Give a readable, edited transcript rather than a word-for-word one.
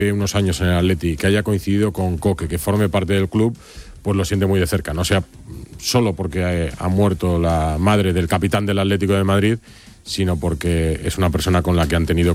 unos años en el Atleti, que haya coincidido con Coque, que forme parte del club, pues lo siente muy de cerca. No sea solo porque ha muerto la madre del capitán del Atlético de Madrid, sino porque es una persona con la que han tenido